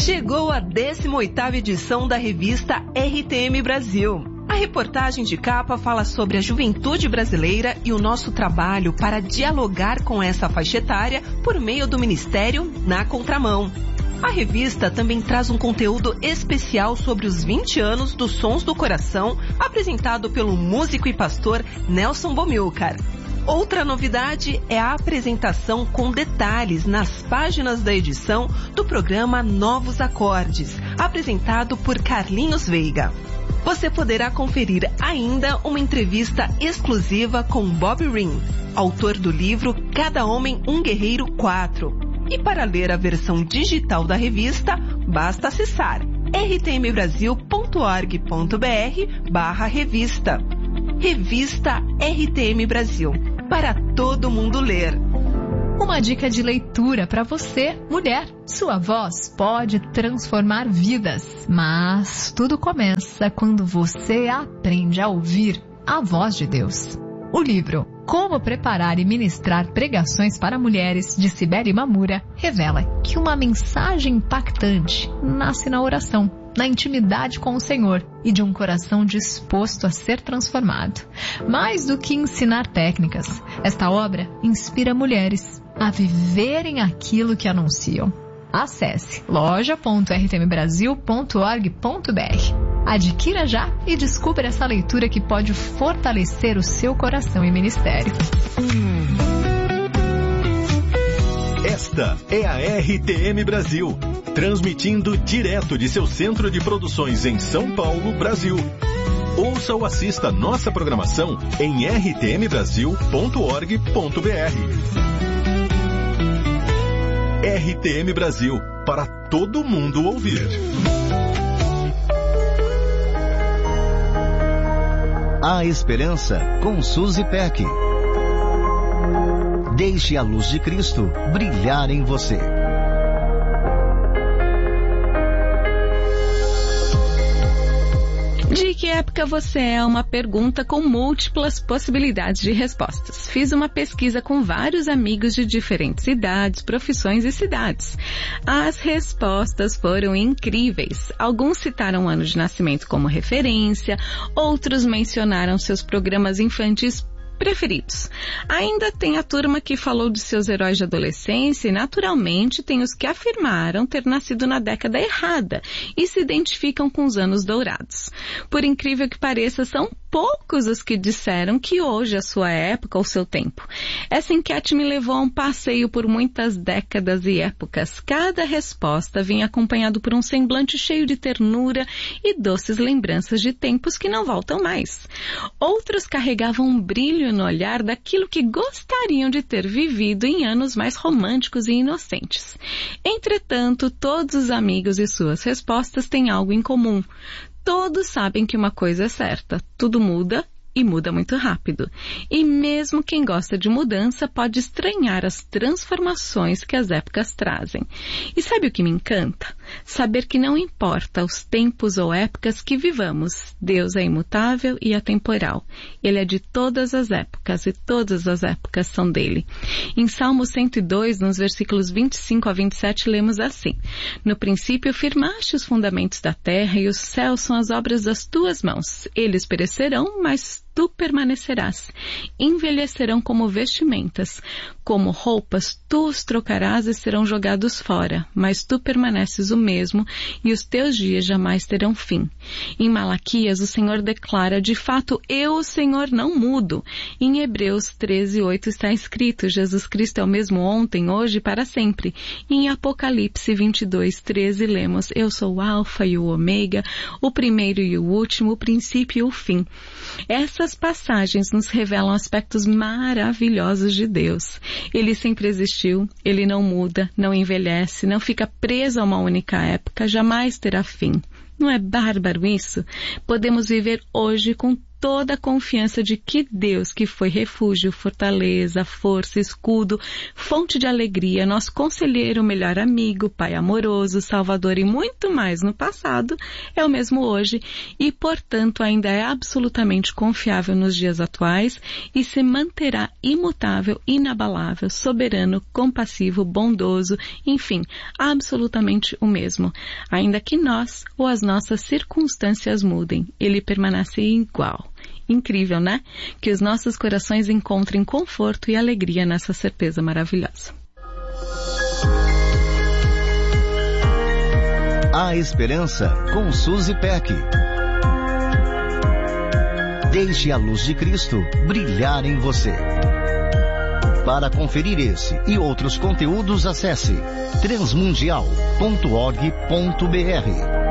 Chegou a 18ª edição da revista RTM Brasil. A reportagem de capa fala sobre a juventude brasileira e o nosso trabalho para dialogar com essa faixa etária por meio do Ministério Na Contramão. A revista também traz um conteúdo especial sobre os 20 anos dos Sons do Coração, apresentado pelo músico e pastor Nelson Bomilcar. Outra novidade é a apresentação com detalhes nas páginas da edição do programa Novos Acordes, apresentado por Carlinhos Veiga. Você poderá conferir ainda uma entrevista exclusiva com Bob Ring, autor do livro Cada Homem um Guerreiro 4. E para ler a versão digital da revista, basta acessar rtmbrasil.org.br/revista. Revista RTM Brasil, para todo mundo ler. Uma dica de leitura para você, mulher. Sua voz pode transformar vidas, mas tudo começa quando você aprende a ouvir a voz de Deus. O livro Como Preparar e Ministrar Pregações para Mulheres, de Cibele Mamura, revela que uma mensagem impactante nasce na oração, na intimidade com o Senhor e de um coração disposto a ser transformado. Mais do que ensinar técnicas, esta obra inspira mulheres a viverem aquilo que anunciam. Acesse loja.rtmbrasil.org.br. Adquira já e descubra essa leitura que pode fortalecer o seu coração e ministério. Esta é a RTM Brasil, transmitindo direto de seu centro de produções em São Paulo, Brasil. Ouça ou assista nossa programação em rtmbrasil.org.br. RTM Brasil, para todo mundo ouvir. A Esperança, com Suzy Peck. Deixe a luz de Cristo brilhar em você. De que época você é? Uma pergunta com múltiplas possibilidades de respostas. Fiz uma pesquisa com vários amigos de diferentes idades, profissões e cidades. As respostas foram incríveis. Alguns citaram o ano de nascimento como referência, outros mencionaram seus programas infantis preferidos. Ainda tem a turma que falou de seus heróis de adolescência e, naturalmente, tem os que afirmaram ter nascido na década errada e se identificam com os anos dourados. Por incrível que pareça, são poucos os que disseram que hoje é a sua época ou seu tempo. Essa enquete me levou a um passeio por muitas décadas e épocas. Cada resposta vinha acompanhado por um semblante cheio de ternura e doces lembranças de tempos que não voltam mais. Outros carregavam um brilho no olhar daquilo que gostariam de ter vivido em anos mais românticos e inocentes. Entretanto, todos os amigos e suas respostas têm algo em comum. Todos sabem que uma coisa é certa: tudo muda e muda muito rápido. E mesmo quem gosta de mudança pode estranhar as transformações que as épocas trazem. E sabe o que me encanta? Saber que não importa os tempos ou épocas que vivamos, Deus é imutável e atemporal. Ele é de todas as épocas e todas as épocas são dele. Em Salmo 102, nos versículos 25 a 27, lemos assim: No princípio firmaste os fundamentos da terra e os céus são as obras das tuas mãos. Eles perecerão, mas tu permanecerás. Envelhecerão como vestimentas, como roupas, tu os trocarás e serão jogados fora, mas tu permaneces o mesmo e os teus dias jamais terão fim. Em Malaquias, o Senhor declara: de fato, eu, o Senhor, não mudo. Em Hebreus 13:8 está escrito: Jesus Cristo é o mesmo ontem, hoje e para sempre. E em Apocalipse 22:13 lemos: eu sou o Alfa e o Ômega, o primeiro e o último, o princípio e o fim. Essas passagens nos revelam aspectos maravilhosos de Deus. Ele sempre existiu, ele não muda, não envelhece, não fica preso a uma única época, jamais terá fim. Não é bárbaro isso? Podemos viver hoje com toda a confiança de que Deus, que foi refúgio, fortaleza, força, escudo, fonte de alegria, nosso conselheiro, melhor amigo, pai amoroso, salvador e muito mais no passado, é o mesmo hoje e, portanto, ainda é absolutamente confiável nos dias atuais e se manterá imutável, inabalável, soberano, compassivo, bondoso, enfim, absolutamente o mesmo. Ainda que nós ou as nossas circunstâncias mudem, ele permanece igual. Incrível, né? Que os nossos corações encontrem conforto e alegria nessa certeza maravilhosa. A Esperança com Suzy Peck. Deixe a luz de Cristo brilhar em você. Para conferir esse e outros conteúdos, acesse transmundial.org.br.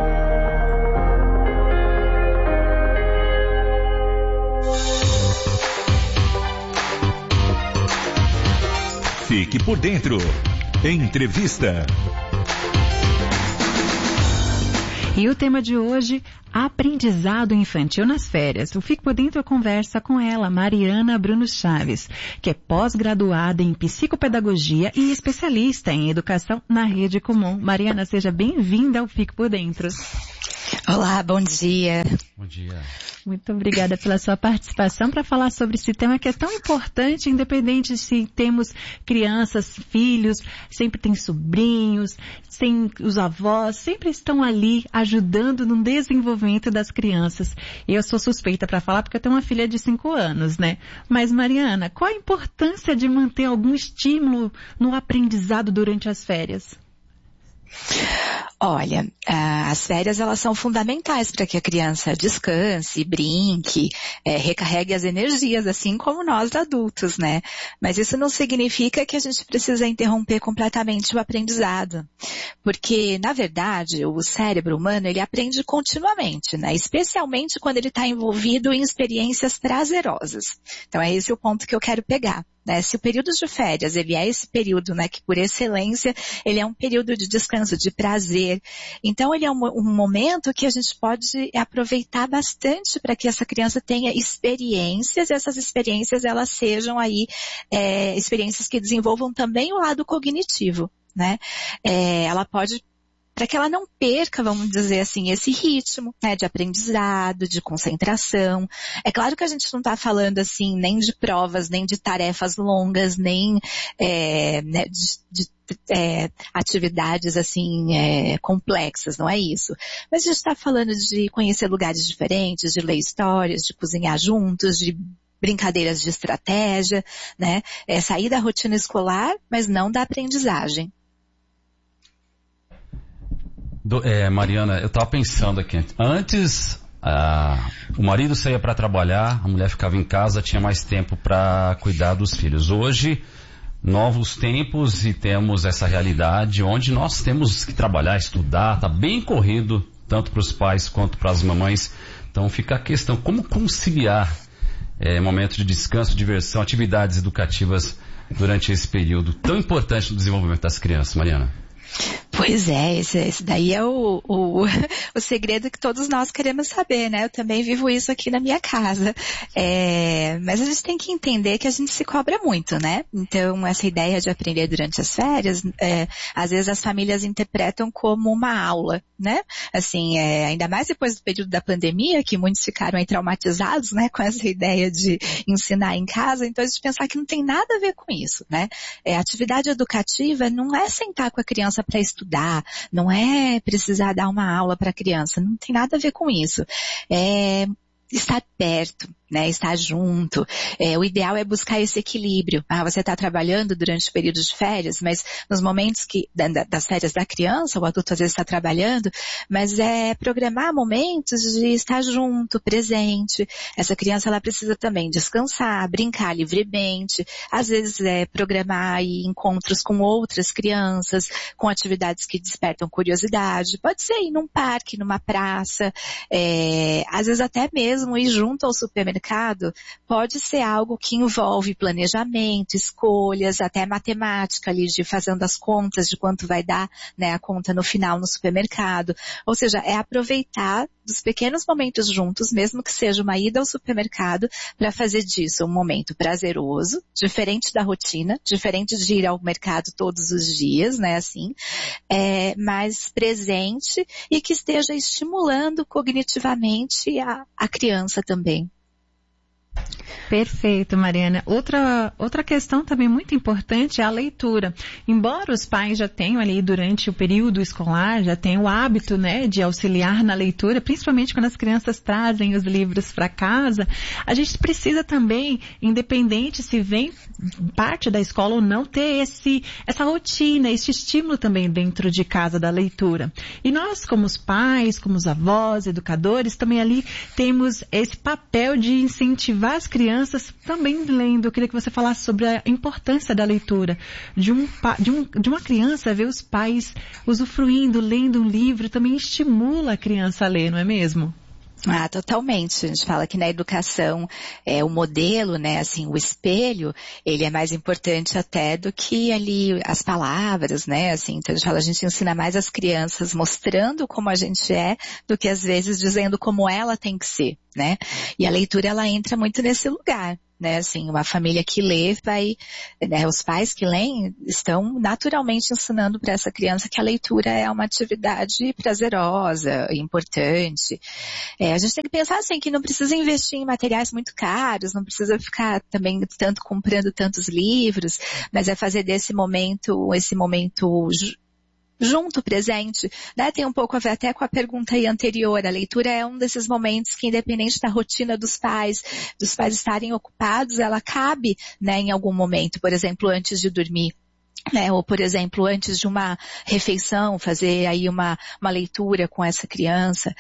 Fique por dentro. Entrevista. E o tema de hoje, aprendizado infantil nas férias. O Fique por Dentro conversa com ela, Mariana Bruno Chaves, que é pós-graduada em psicopedagogia e especialista em educação na Rede Comum. Mariana, seja bem-vinda ao Fique por Dentro. Olá, bom dia. Bom dia. Muito obrigada pela sua participação para falar sobre esse tema que é tão importante, independente se temos crianças, filhos, sempre tem sobrinhos, os avós, sempre estão ali ajudando no desenvolvimento das crianças. Eu sou suspeita para falar porque eu tenho uma filha de 5 anos, né? Mas, Mariana, qual a importância de manter algum estímulo no aprendizado durante as férias? Olha, as férias elas são fundamentais para que a criança descanse, brinque, recarregue as energias, assim como nós adultos, né? Mas isso não significa que a gente precisa interromper completamente o aprendizado. Porque, na verdade, o cérebro humano, ele aprende continuamente, né? Especialmente quando ele está envolvido em experiências prazerosas. Então é esse o ponto que eu quero pegar. Né? Se o período de férias, ele é esse período, né, que por excelência, ele é um período de descanso, de prazer. Então, ele é um momento que a gente pode aproveitar bastante para que essa criança tenha experiências, e essas experiências, elas sejam aí, experiências que desenvolvam também o lado cognitivo, né? Ela pode, para que ela não perca, vamos dizer assim, esse ritmo, né, de aprendizado, de concentração. É claro que a gente não está falando assim, nem de provas, nem de tarefas longas, nem né, de atividades assim complexas, não é isso. Mas a gente está falando de conhecer lugares diferentes, de ler histórias, de cozinhar juntos, de brincadeiras de estratégia, né? Sair da rotina escolar, mas não da aprendizagem. Mariana, eu estava pensando aqui, antes o marido saía para trabalhar, a mulher ficava em casa, tinha mais tempo para cuidar dos filhos. Hoje, novos tempos e temos essa realidade onde nós temos que trabalhar, estudar, está bem corrido, tanto para os pais quanto para as mamães. Então fica a questão, como conciliar momentos de descanso, diversão, atividades educativas durante esse período tão importante no desenvolvimento das crianças, Mariana? Pois é, esse daí é o segredo que todos nós queremos saber, né? Eu também vivo isso aqui na minha casa. Mas a gente tem que entender que a gente se cobra muito, né? Então, essa ideia de aprender durante as férias, às vezes as famílias interpretam como uma aula, né? Assim, ainda mais depois do período da pandemia, que muitos ficaram aí traumatizados, né? Com essa ideia de ensinar em casa. Então, a gente pensar que não tem nada a ver com isso, né? Atividade educativa não é sentar com a criança para estudar, não é precisar dar uma aula para a criança, não tem nada a ver com isso. Estar perto, né, estar junto. O ideal é buscar esse equilíbrio. Você está trabalhando durante o período de férias, mas nos momentos das férias da criança, o adulto às vezes está trabalhando, mas programar momentos de estar junto, presente. Essa criança, ela precisa também descansar, brincar livremente, às vezes programar aí encontros com outras crianças, com atividades que despertam curiosidade. Pode ser ir num parque, numa praça, às vezes até mesmo ir junto ao supermercado supermercado pode ser algo que envolve planejamento, escolhas, até matemática ali de fazendo as contas de quanto vai dar, né, a conta no final no supermercado. Ou seja, é aproveitar dos pequenos momentos juntos, mesmo que seja uma ida ao supermercado, para fazer disso um momento prazeroso, diferente da rotina, diferente de ir ao mercado todos os dias, né, assim, mais presente e que esteja estimulando cognitivamente a criança também. Perfeito, Mariana. Outra questão também muito importante é a leitura. Embora os pais já tenham ali durante o período escolar, já tenham o hábito, né, de auxiliar na leitura, principalmente quando as crianças trazem os livros para casa, a gente precisa também, independente se vem parte da escola ou não, ter essa rotina, esse estímulo também dentro de casa da leitura. E nós, como os pais, como os avós, educadores, também ali temos esse papel de incentivar as crianças também lendo. Eu queria que você falasse sobre a importância da leitura, de uma criança ver os pais usufruindo, lendo um livro, também estimula a criança a ler, não é mesmo? Ah, totalmente. A gente fala que na educação o modelo, né, assim, o espelho, ele é mais importante até do que ali as palavras, né, assim. Então a gente ensina mais as crianças mostrando como a gente é do que às vezes dizendo como ela tem que ser, né. E a leitura, ela entra muito nesse lugar. Né, assim, uma família que lê né, os pais que leem estão naturalmente ensinando para essa criança que a leitura é uma atividade prazerosa, importante. A gente tem que pensar assim, que não precisa investir em materiais muito caros, não precisa ficar também comprando tantos livros, mas é fazer esse momento junto, presente, né? Tem um pouco a ver até com a pergunta aí anterior. A leitura é um desses momentos que, independente da rotina dos pais estarem ocupados, ela cabe, né, em algum momento, por exemplo, antes de dormir. Ou, por exemplo, antes de uma refeição, fazer aí uma leitura com essa criança.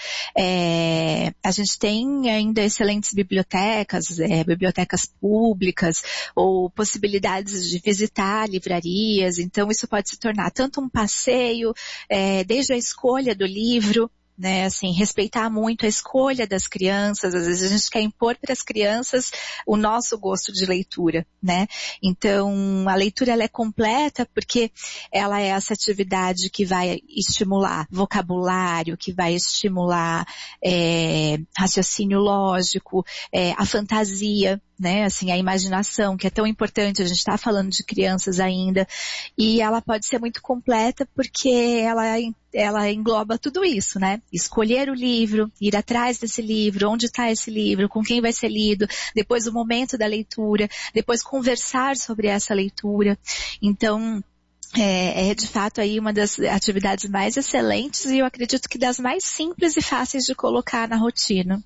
A gente tem ainda excelentes bibliotecas públicas, ou possibilidades de visitar livrarias. Então, isso pode se tornar tanto um passeio, desde a escolha do livro, né, assim, respeitar muito a escolha das crianças. Às vezes a gente quer impor para as crianças o nosso gosto de leitura, né? Então, a leitura, ela é completa porque ela é essa atividade que vai estimular vocabulário, que vai estimular raciocínio lógico, a fantasia, né, assim, a imaginação, que é tão importante. A gente está falando de crianças ainda, e ela pode ser muito completa porque ela engloba tudo isso, né? Escolher o livro, ir atrás desse livro, onde está esse livro, com quem vai ser lido, depois o momento da leitura, depois conversar sobre essa leitura. Então, de fato aí uma das atividades mais excelentes, e eu acredito que das mais simples e fáceis de colocar na rotina.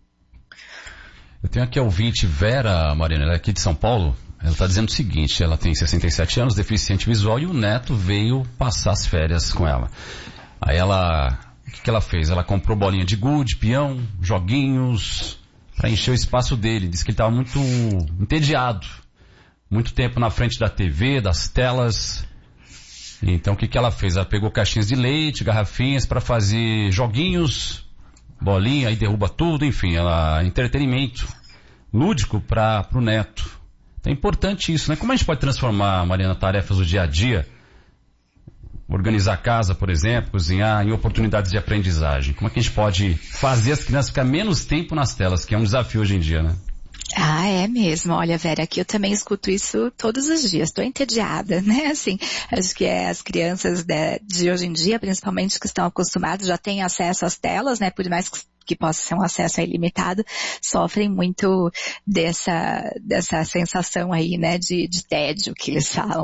Eu tenho aqui a ouvinte Vera, Mariana, ela é aqui de São Paulo. Ela está dizendo o seguinte: ela tem 67 anos, deficiente visual, e o neto veio passar as férias com ela. Aí o que ela fez? Ela comprou bolinha de gude, peão, joguinhos, para encher o espaço dele. Diz que ele estava muito entediado, muito tempo na frente da TV, das telas. Então o que ela fez? Ela pegou caixinhas de leite, garrafinhas para fazer joguinhos, bolinha, aí derruba tudo, enfim, entretenimento lúdico para o neto. Então é importante isso, né? Como a gente pode transformar, Mariana, tarefas do dia a dia, organizar a casa, por exemplo, cozinhar, em oportunidades de aprendizagem? Como é que a gente pode fazer as crianças ficar menos tempo nas telas, que é um desafio hoje em dia, né? Ah, é mesmo. Olha, Vera, aqui eu também escuto isso todos os dias. Estou entediada, né? Assim, acho que as crianças de hoje em dia, principalmente que estão acostumadas, já têm acesso às telas, né? Por mais que possa ser um acesso ilimitado, sofrem muito dessa sensação aí, né, de tédio que eles falam.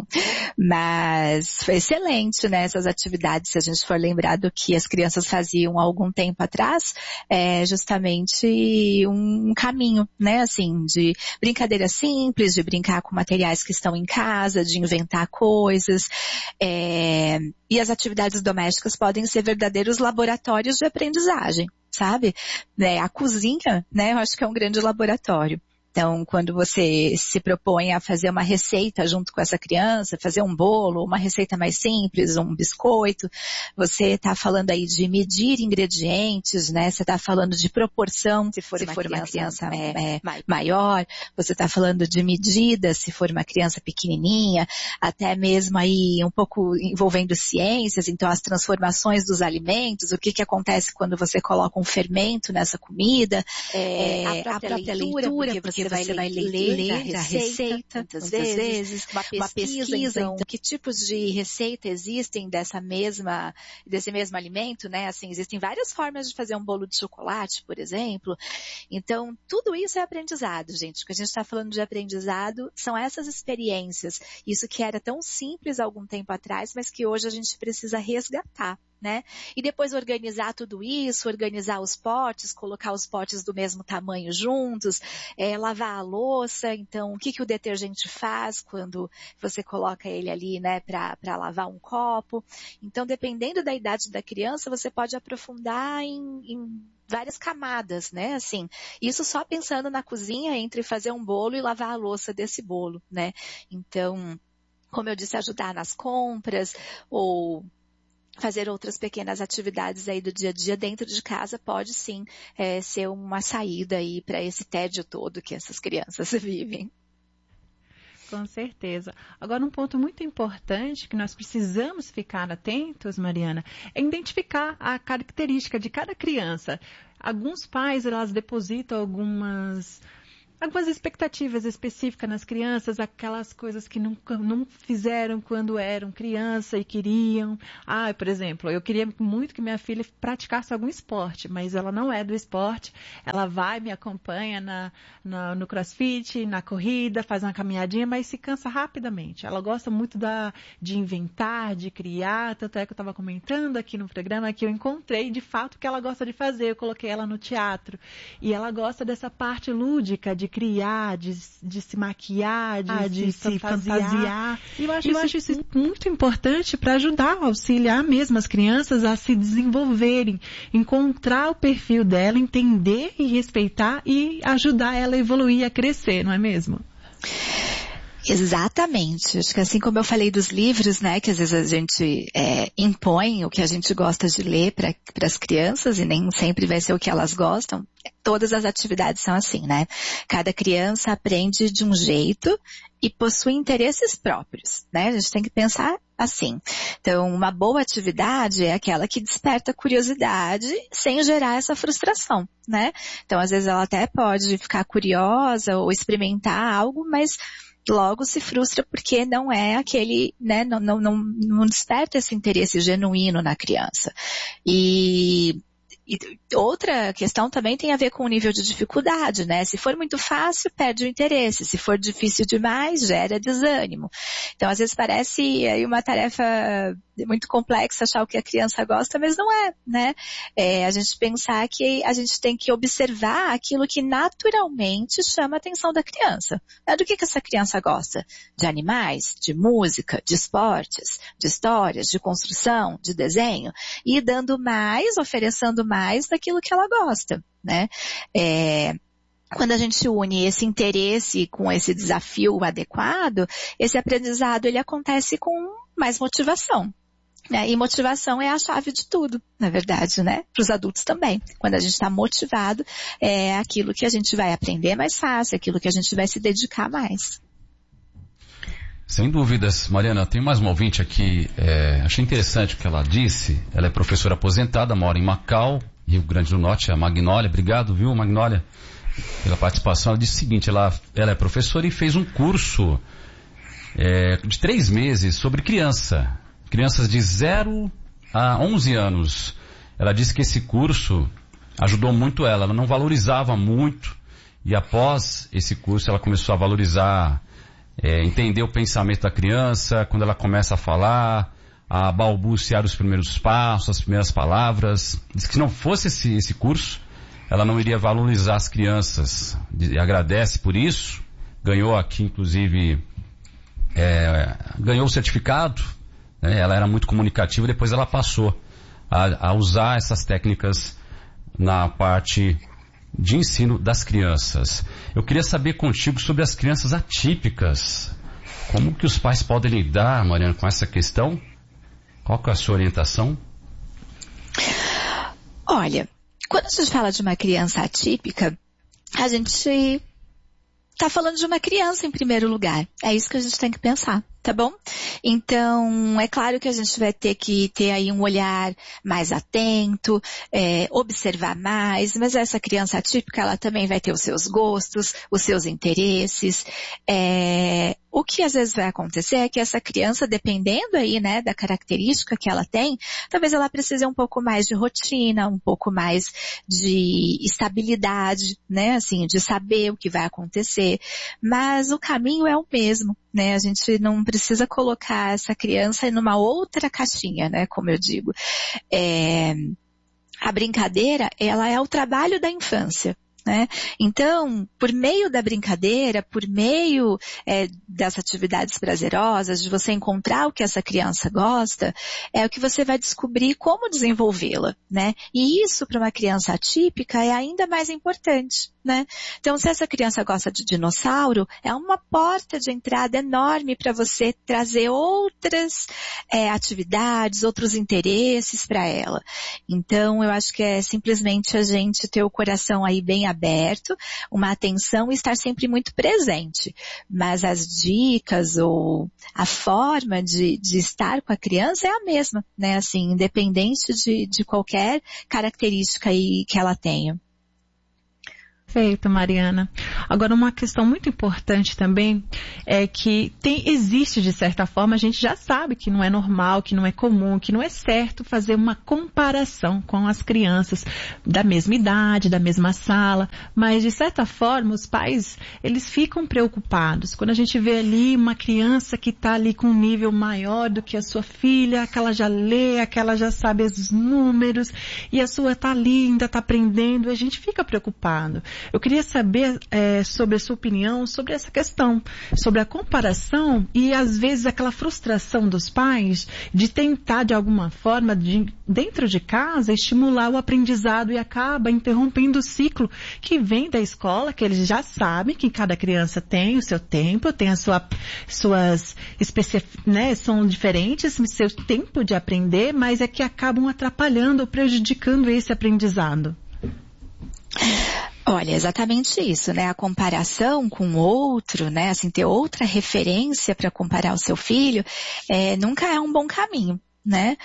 Mas foi excelente, né, essas atividades, se a gente for lembrar do que as crianças faziam há algum tempo atrás, justamente um caminho, né, assim, de brincadeira simples, de brincar com materiais que estão em casa, de inventar coisas, e as atividades domésticas podem ser verdadeiros laboratórios de aprendizagem, sabe? A cozinha, né, eu acho que é um grande laboratório. Então, quando você se propõe a fazer uma receita junto com essa criança, fazer um bolo, uma receita mais simples, um biscoito, você está falando aí de medir ingredientes, né? Você está falando de proporção, se for uma criança maior, você está falando de medidas, se for uma criança pequenininha, até mesmo aí um pouco envolvendo ciências, então as transformações dos alimentos, o que acontece quando você coloca um fermento nessa comida, a própria leitura, porque você vai ler a receita, muitas vezes, uma pesquisa, então, que tipos de receita existem desse mesmo alimento, né? Assim, existem várias formas de fazer um bolo de chocolate, por exemplo. Então, tudo isso é aprendizado, gente. O que a gente está falando de aprendizado são essas experiências. Isso que era tão simples há algum tempo atrás, mas que hoje a gente precisa resgatar, né? E depois organizar tudo isso, organizar os potes, colocar os potes do mesmo tamanho juntos, lavar a louça. Então, o que o detergente faz quando você coloca ele ali, né, para lavar um copo? Então, dependendo da idade da criança, você pode aprofundar em várias camadas, né? Assim, isso só pensando na cozinha entre fazer um bolo e lavar a louça desse bolo, né? Então, como eu disse, ajudar nas compras ou fazer outras pequenas atividades aí do dia a dia dentro de casa pode sim ser uma saída aí para esse tédio todo que essas crianças vivem. Com certeza. Agora, um ponto muito importante que nós precisamos ficar atentos, Mariana, é identificar a característica de cada criança. Alguns pais, elas depositam algumas expectativas específicas nas crianças, aquelas coisas que não fizeram quando eram criança e queriam. Por exemplo, eu queria muito que minha filha praticasse algum esporte, mas ela não é do esporte. Ela vai, me acompanha no crossfit, na corrida, faz uma caminhadinha, mas se cansa rapidamente. Ela gosta muito de inventar, de criar, tanto é que eu estava comentando aqui no programa que eu encontrei de fato o que ela gosta de fazer. Eu coloquei ela no teatro e ela gosta dessa parte lúdica de criar, de se maquiar, de se fantasiar. E eu acho isso muito importante para ajudar, auxiliar mesmo as crianças a se desenvolverem, encontrar o perfil dela, entender e respeitar e ajudar ela a evoluir, a crescer, não é mesmo? Exatamente. Acho que assim como eu falei dos livros, né, que às vezes a gente impõe o que a gente gosta de ler para as crianças e nem sempre vai ser o que elas gostam, todas as atividades são assim, né? Cada criança aprende de um jeito e possui interesses próprios, né? A gente tem que pensar assim. Então, uma boa atividade é aquela que desperta curiosidade sem gerar essa frustração, né? Então, às vezes ela até pode ficar curiosa ou experimentar algo, mas logo se frustra porque não é aquele, né, não desperta esse interesse genuíno na criança. E outra questão também tem a ver com o nível de dificuldade, né? Se for muito fácil, perde o interesse. Se for difícil demais, gera desânimo. Então, às vezes parece aí uma tarefa muito complexa achar o que a criança gosta, mas não é, né? A gente pensar que a gente tem que observar aquilo que naturalmente chama a atenção da criança. Do que essa criança gosta? De animais, de música, de esportes, de histórias, de construção, de desenho. E dando mais, oferecendo mais daquilo que ela gosta, né? Quando a gente une esse interesse com esse desafio adequado, esse aprendizado ele acontece com mais motivação. Né? E motivação é a chave de tudo, na verdade, né? Para os adultos também. Quando a gente está motivado, é aquilo que a gente vai aprender mais fácil, aquilo que a gente vai se dedicar mais. Sem dúvidas. Mariana, tem mais uma ouvinte aqui, achei interessante o que ela disse. Ela é professora aposentada, mora em Macau, Rio Grande do Norte, a Magnólia. Obrigado, viu, Magnólia, pela participação. Ela disse o seguinte, ela é professora e fez um curso de 3 meses sobre crianças de 0 a 11 anos. Ela disse que esse curso ajudou muito ela não valorizava muito, e após esse curso ela começou a valorizar, entender o pensamento da criança, quando ela começa a falar, a balbuciar os primeiros passos, as primeiras palavras. Diz que se não fosse esse curso, ela não iria valorizar as crianças. E agradece por isso, ganhou aqui inclusive, ganhou o certificado, né? Ela era muito comunicativa, depois ela passou a usar essas técnicas na parte de ensino das crianças. Eu queria saber contigo sobre as crianças atípicas. Como que os pais podem lidar, Mariana, com essa questão? Qual que é a sua orientação? Olha, quando a gente fala de uma criança atípica, a gente está falando de uma criança em primeiro lugar. É isso que a gente tem que pensar, tá bom? Então, é claro que a gente vai ter que ter aí um olhar mais atento, observar mais, mas essa criança atípica, ela também vai ter os seus gostos, os seus interesses. O que às vezes vai acontecer é que essa criança, dependendo aí, né, da característica que ela tem, talvez ela precise um pouco mais de rotina, um pouco mais de estabilidade, né, assim, de saber o que vai acontecer. Mas o caminho é o mesmo, né, a gente não precisa colocar essa criança em uma outra caixinha, né, como eu digo. A brincadeira, ela é o trabalho da infância. Né? Então, por meio da brincadeira, por meio das atividades prazerosas, de você encontrar o que essa criança gosta, é o que você vai descobrir como desenvolvê-la, né? E isso para uma criança atípica é ainda mais importante, né? Então, se essa criança gosta de dinossauro, é uma porta de entrada enorme para você trazer outras atividades, outros interesses para ela. Então, eu acho que é simplesmente a gente ter o coração aí bem aberto, uma atenção e estar sempre muito presente. Mas as dicas ou a forma de estar com a criança é a mesma, né? Assim, independente de qualquer característica aí que ela tenha. Perfeito, Mariana. Agora, uma questão muito importante também é que existe, de certa forma, a gente já sabe que não é normal, que não é comum, que não é certo fazer uma comparação com as crianças da mesma idade, da mesma sala, mas, de certa forma, os pais, eles ficam preocupados. Quando a gente vê ali uma criança que está ali com um nível maior do que a sua filha, aquela já lê, aquela já sabe os números, e a sua está ali, ainda está aprendendo, a gente fica preocupado. Eu queria saber sobre a sua opinião sobre essa questão, sobre a comparação e às vezes aquela frustração dos pais de tentar de alguma forma, dentro de casa, estimular o aprendizado e acaba interrompendo o ciclo que vem da escola, que eles já sabem que cada criança tem o seu tempo, tem as suas né, são diferentes, o seu tempo de aprender, mas é que acabam atrapalhando ou prejudicando esse aprendizado. Olha, exatamente isso, né? A comparação com outro, né? Assim, ter outra referência para comparar o seu filho, nunca é um bom caminho, né?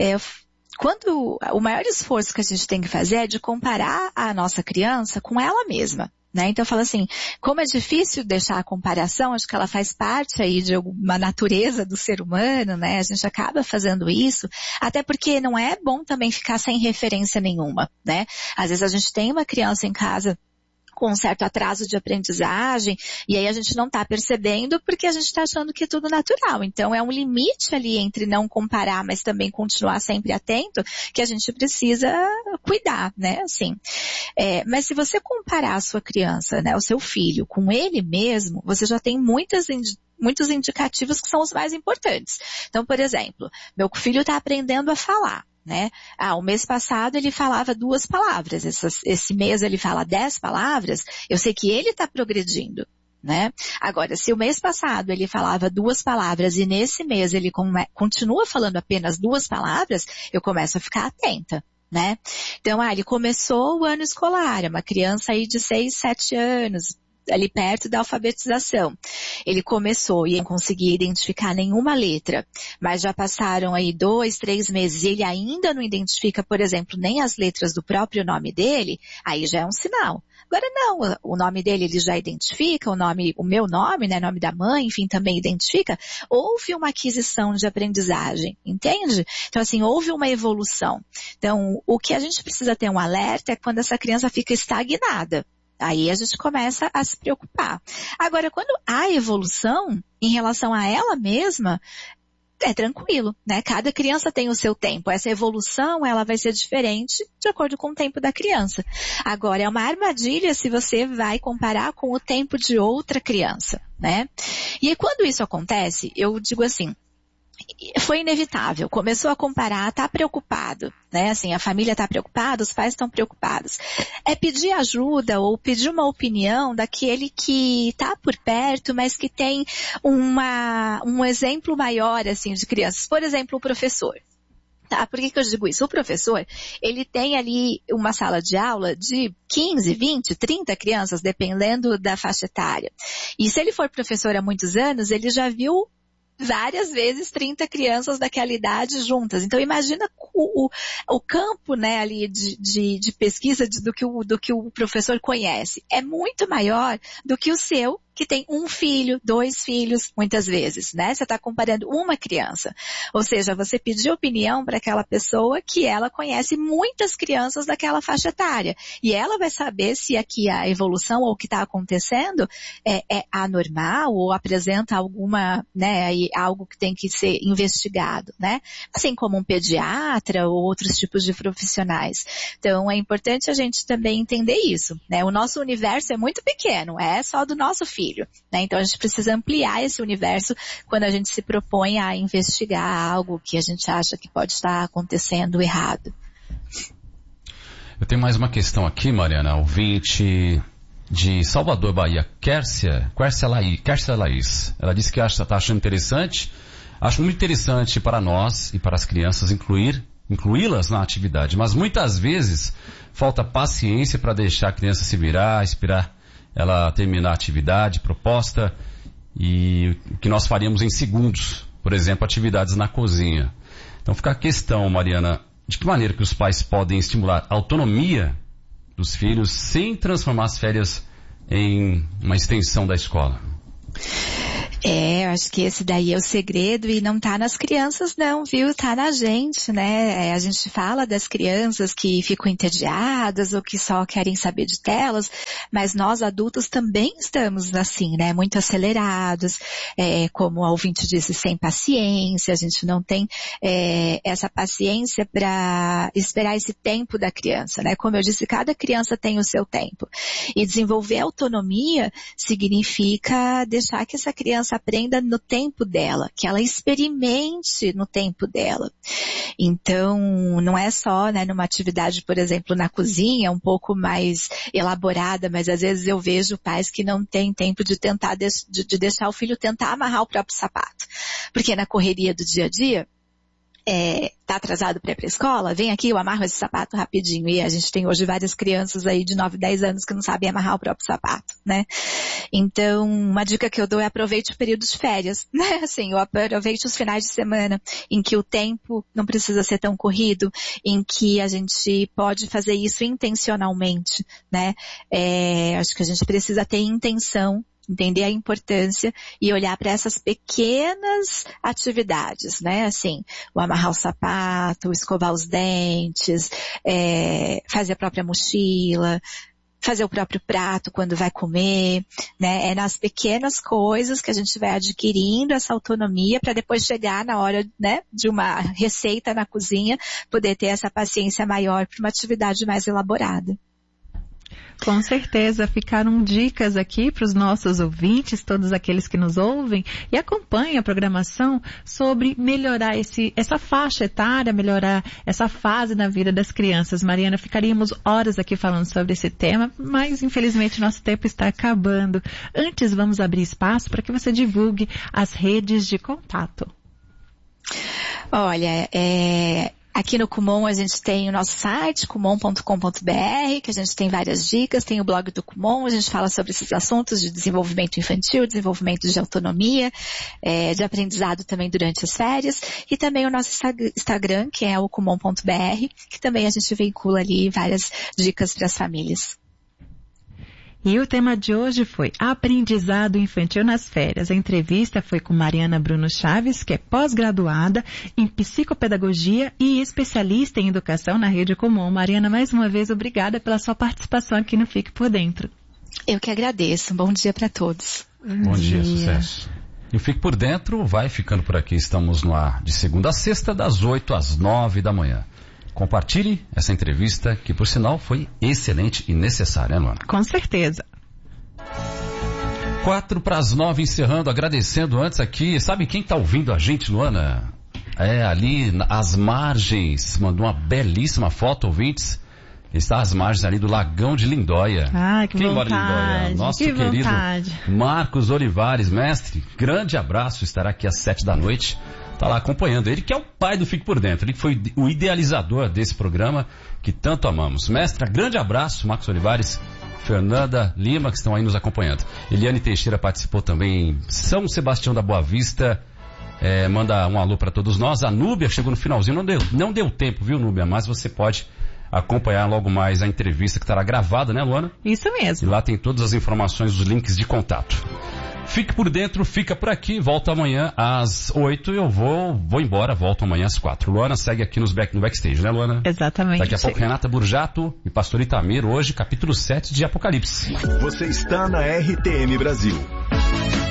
Quando o maior esforço que a gente tem que fazer é de comparar a nossa criança com ela mesma. Né? Então eu falo assim, como é difícil deixar a comparação, acho que ela faz parte aí de uma natureza do ser humano, né? A gente acaba fazendo isso, até porque não é bom também ficar sem referência nenhuma, né? Às vezes a gente tem uma criança em casa com um certo atraso de aprendizagem, e aí a gente não está percebendo porque a gente está achando que é tudo natural. Então é um limite ali entre não comparar, mas também continuar sempre atento, que a gente precisa cuidar, né? Assim. Mas se você comparar a sua criança, né, o seu filho, com ele mesmo, você já tem muitos indicativos que são os mais importantes. Então, por exemplo, meu filho está aprendendo a falar. Né? O mês passado ele falava 2 palavras, esse mês ele fala 10 palavras, eu sei que ele está progredindo, né? Agora, se o mês passado ele falava 2 palavras e nesse mês ele continua falando apenas 2 palavras, eu começo a ficar atenta. Né? Então, ele começou o ano escolar, é uma criança aí de 6, 7 anos, ali perto da alfabetização. Ele começou e não conseguia identificar nenhuma letra, mas já passaram aí 2, 3 meses e ele ainda não identifica, por exemplo, nem as letras do próprio nome dele, aí já é um sinal. Agora não, o nome dele ele já identifica, o meu nome, né, nome da mãe, enfim, também identifica. Houve uma aquisição de aprendizagem, entende? Então assim, houve uma evolução. Então, o que a gente precisa ter um alerta é quando essa criança fica estagnada. Aí a gente começa a se preocupar. Agora, quando há evolução em relação a ela mesma, é tranquilo, né? Cada criança tem o seu tempo. Essa evolução, ela vai ser diferente de acordo com o tempo da criança. Agora, é uma armadilha se você vai comparar com o tempo de outra criança, né? E aí, quando isso acontece, eu digo assim, foi inevitável, começou a comparar, está preocupado, né? Assim, a família está preocupada, os pais estão preocupados. É pedir ajuda ou pedir uma opinião daquele que está por perto, mas que tem um exemplo maior, assim, de crianças. Por exemplo, o professor. Tá? Por que eu digo isso? O professor, ele tem ali uma sala de aula de 15, 20, 30 crianças, dependendo da faixa etária. E se ele for professor há muitos anos, ele já viu várias vezes 30 crianças daquela idade juntas. Então imagina o campo, né, ali de pesquisa do que o professor conhece. É muito maior do que o seu, que tem um filho, 2 filhos, muitas vezes, né? Você está comparando uma criança. Ou seja, você pediu opinião para aquela pessoa que ela conhece muitas crianças daquela faixa etária. E ela vai saber se aqui a evolução ou o que está acontecendo é anormal ou apresenta alguma, né, algo que tem que ser investigado, né? Assim como um pediatra ou outros tipos de profissionais. Então, é importante a gente também entender isso, né? O nosso universo é muito pequeno, é só do nosso filho. Né? Então a gente precisa ampliar esse universo quando a gente se propõe a investigar algo que a gente acha que pode estar acontecendo errado. Eu tenho mais uma questão aqui, Mariana, ouvinte de Salvador, Bahia, Kércia Laís. Ela disse que está achando interessante, acho muito interessante para nós e para as crianças incluí-las na atividade, mas muitas vezes falta paciência para deixar a criança se virar, esperar ela terminar a atividade proposta e o que nós faríamos em segundos, por exemplo, atividades na cozinha. Então fica a questão, Mariana, de que maneira que os pais podem estimular a autonomia dos filhos sem transformar as férias em uma extensão da escola? Eu acho que esse daí é o segredo e não tá nas crianças não, viu? Tá na gente, né? A gente fala das crianças que ficam entediadas ou que só querem saber de telas, mas nós adultos também estamos assim, né? Muito acelerados, como a ouvinte disse, sem paciência, a gente não tem essa paciência para esperar esse tempo da criança, né? Como eu disse, cada criança tem o seu tempo. E desenvolver autonomia significa deixar que essa criança aprenda no tempo dela, que ela experimente no tempo dela. Então, não é só, né, numa atividade, por exemplo, na cozinha, um pouco mais elaborada, mas às vezes eu vejo pais que não têm tempo de tentar, de deixar o filho tentar amarrar o próprio sapato. Porque na correria do dia a dia, tá atrasado para ir pra escola, vem aqui, eu amarro esse sapato rapidinho. E a gente tem hoje várias crianças aí de 9, 10 anos que não sabem amarrar o próprio sapato, né? Então, uma dica que eu dou é aproveite o período de férias, né? Assim, aproveite os finais de semana em que o tempo não precisa ser tão corrido, em que a gente pode fazer isso intencionalmente, né? Acho que a gente precisa ter intenção, entender a importância e olhar para essas pequenas atividades, né? Assim, o amarrar o sapato, o escovar os dentes, fazer a própria mochila, fazer o próprio prato quando vai comer, né? É nas pequenas coisas que a gente vai adquirindo essa autonomia para depois chegar na hora, né, de uma receita na cozinha, poder ter essa paciência maior para uma atividade mais elaborada. Com certeza, ficaram dicas aqui para os nossos ouvintes, todos aqueles que nos ouvem e acompanham a programação sobre melhorar essa faixa etária, melhorar essa fase na vida das crianças. Mariana, ficaríamos horas aqui falando sobre esse tema, mas infelizmente nosso tempo está acabando. Antes, vamos abrir espaço para que você divulgue as redes de contato. Olha, aqui no Kumon a gente tem o nosso site, kumon.com.br, que a gente tem várias dicas, tem o blog do Kumon, a gente fala sobre esses assuntos de desenvolvimento infantil, desenvolvimento de autonomia, de aprendizado também durante as férias, e também o nosso Instagram, que é o kumon.br, que também a gente vincula ali várias dicas para as famílias. E o tema de hoje foi Aprendizado Infantil nas Férias. A entrevista foi com Mariana Bruno Chaves, que é pós-graduada em psicopedagogia e especialista em educação na Rede Kumon. Mariana, mais uma vez, obrigada pela sua participação aqui no Fique por Dentro. Eu que agradeço. Um bom dia para todos. Bom dia, sucesso. E o Fique por Dentro vai ficando por aqui. Estamos no ar de segunda a sexta, das 8 às 9 da manhã. Compartilhe essa entrevista, que por sinal foi excelente e necessária, né, Luana? Com certeza. 8:04, encerrando, agradecendo antes aqui. Sabe quem tá ouvindo a gente, Luana? Ali às margens, mandou uma belíssima foto, ouvintes. Está às margens ali do Lagão de Lindóia. Ah, que quem vontade. Mora em Lindóia? Nosso que querido vontade. Marcos Olivares, mestre, grande abraço, estará aqui às 7h. Tá lá acompanhando. Ele que é o pai do Fique Por Dentro, ele que foi o idealizador desse programa que tanto amamos. Mestre, grande abraço, Marcos Olivares, Fernanda Lima, que estão aí nos acompanhando. Eliane Teixeira participou também em São Sebastião da Boa Vista. Manda um alô para todos nós. A Núbia chegou no finalzinho, não deu tempo, viu, Núbia? Mas você pode acompanhar logo mais a entrevista que estará gravada, né, Luana? Isso mesmo. E lá tem todas as informações, os links de contato. Fique por dentro, fica por aqui, volta amanhã às 8h, eu vou embora, volto amanhã às 4h. Luana segue aqui no backstage, né, Luana? Exatamente. Daqui a pouco Renata Burjato e Pastor Itamir, hoje capítulo 7 de Apocalipse. Você está na RTM Brasil.